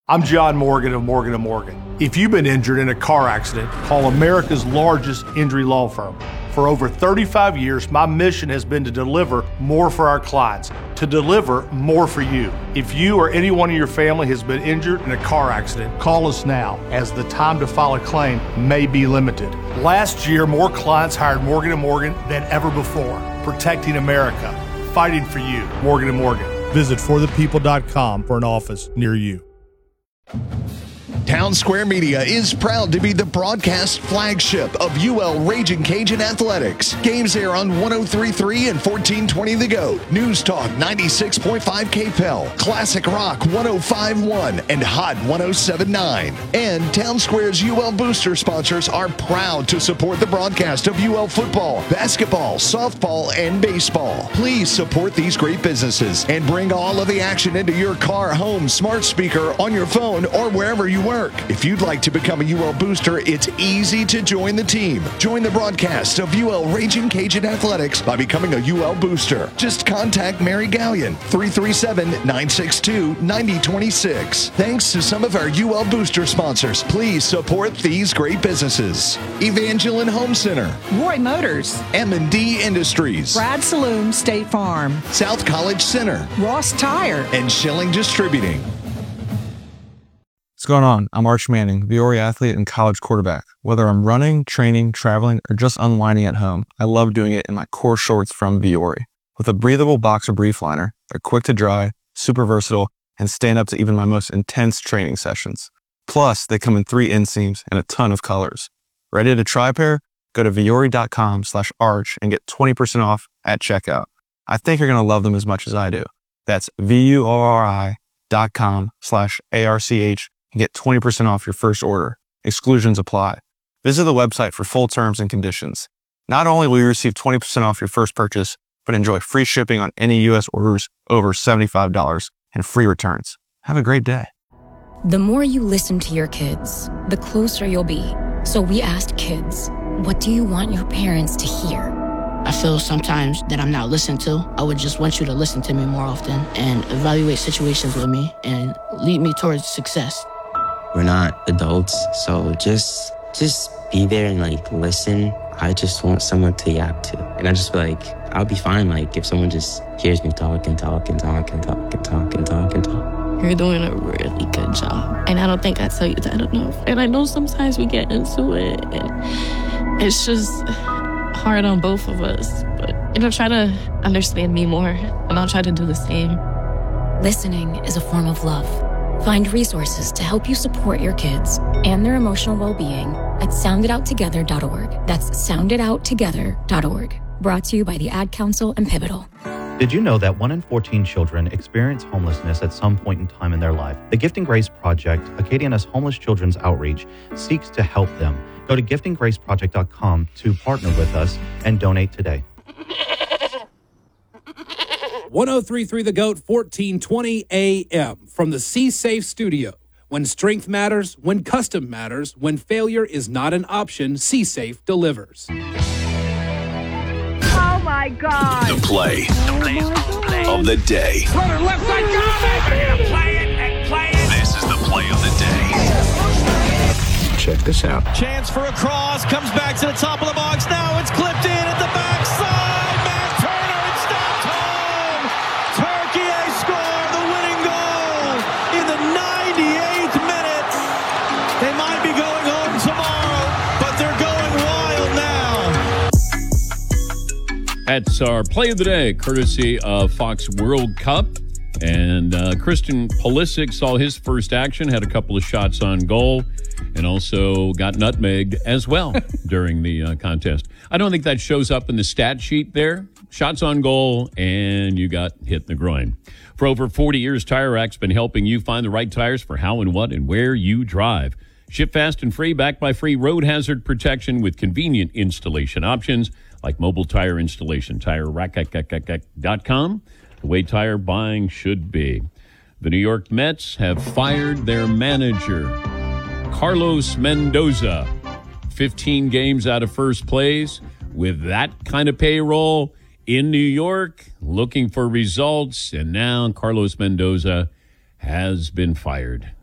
I'm John Morgan of Morgan & Morgan. If you've been injured in a car accident, call America's largest injury law firm. For over 35 years, my mission has been to deliver more for our clients, to deliver more for you. If you or anyone in your family has been injured in a car accident, call us now, as the time to file a claim may be limited. Last year, more clients hired Morgan & Morgan than ever before, protecting America, fighting for you. Morgan & Morgan. Visit forthepeople.com for an office near you. Town Square Media is proud to be the broadcast flagship of UL Raging Cajun Athletics. Games air on 103.3 and 1420 The Goat, News Talk 96.5 KPEL, Classic Rock 105.1, and Hot 107.9. And Town Square's UL Booster sponsors are proud to support the broadcast of UL football, basketball, softball, and baseball. Please support these great businesses and bring all of the action into your car, home, smart speaker, on your phone, or wherever you work. If you'd like to become a UL Booster, it's easy to join the team. Join the broadcast of UL Raging Cajun Athletics by becoming a UL Booster. Just contact Mary Gallion, 337-962-9026. Thanks to some of our UL Booster sponsors, please support these great businesses. Evangeline Home Center, Roy Motors, M&D Industries, Brad Saloon State Farm, South College Center, Ross Tire, and Schilling Distributing. What's going on? I'm Arch Manning, Viore athlete and college quarterback. Whether I'm running, training, traveling, or just unwinding at home, I love doing it in my core shorts from Viore. With a breathable boxer brief liner, they're quick to dry, super versatile, and stand up to even my most intense training sessions. Plus, they come in 3 inseams and a ton of colors. Ready to try a pair? Go to viore.com/arch and get 20% off at checkout. I think you're going to love them as much as I do. That's VUORI.com/ARCH and get 20% off your first order. Exclusions apply. Visit the website for full terms and conditions. Not only will you receive 20% off your first purchase, but enjoy free shipping on any U.S. orders over $75 and free returns. Have a great day. The more you listen to your kids, the closer you'll be. So we asked kids, what do you want your parents to hear? I feel sometimes that I'm not listened to. I would just want you to listen to me more often and evaluate situations with me and lead me towards success. We're not adults, so just be there and listen. I just want someone to yap to. And I just feel I'll be fine if someone just hears me talk and talk and talk and talk and talk and talk and talk. You're doing a really good job. And I don't think I tell you that enough. And I know sometimes we get into it and it's just hard on both of us. But try to understand me more and I'll try to do the same. Listening is a form of love. Find resources to help you support your kids and their emotional well-being at sounditouttogether.org. That's sounditouttogether.org. Brought to you by the Ad Council and Pivotal. Did you know that 1 in 14 children experience homelessness at some point in time in their life? The Gifting Grace Project, Acadiana's homeless children's outreach, seeks to help them. Go to giftinggraceproject.com to partner with us and donate today. 103.3 The Goat, 1420 AM from the C Safe Studio. When strength matters, when custom matters, when failure is not an option, C Safe delivers. Oh my God! The play of the day. Runner left side, got it! They're gonna play it and play it. This is the play of the day. Check this out. Chance for a cross, comes back to the top of the box. Now it's clipped in at the backside. That's our play of the day, courtesy of Fox World Cup. And Christian Pulisic saw his first action, had a couple of shots on goal, and also got nutmegged as well during the contest. I don't think that shows up in the stat sheet there. Shots on goal, and you got hit in the groin. For over 40 years, Tire Rack's been helping you find the right tires for how and what and where you drive. Ship fast and free, backed by free road hazard protection with convenient installation options like mobile tire installation. TireRack.com, the way tire buying should be. The New York Mets have fired their manager, Carlos Mendoza. 15 games out of first place with that kind of payroll in New York, looking for results. And now Carlos Mendoza has been fired.